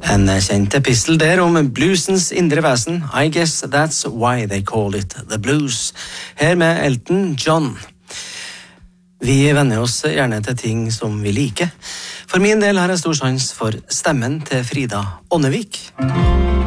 En kjent epistel der om bluesens indre vesen. I guess that's why they call it the blues. Her med Elton John. Vi venner oss gjerne til ting som vi liker. For min del har jeg stor sans for stemmen til Frida Ånnevik.